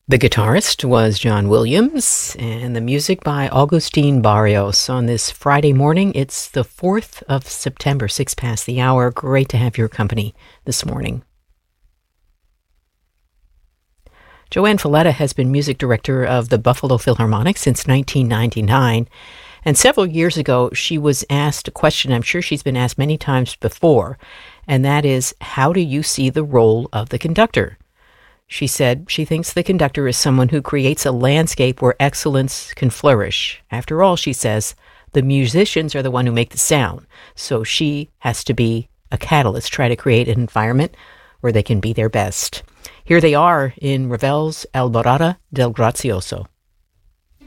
The guitarist was John Williams, and the music by Augustin Barrios. On this Friday morning, it's the 4th of September, 6 past the hour. Great to have your company this morning. Joanne Falletta has been music director of the Buffalo Philharmonic since 1999, and several years ago, she was asked a question I'm sure she's been asked many times before, and that is, how do you see the role of the conductor? She said she thinks the conductor is someone who creates a landscape where excellence can flourish. After all, she says, the musicians are the one who make the sound, so she has to be a catalyst, try to create an environment where they can be their best. Here they are in Ravel's Alborada del Grazioso.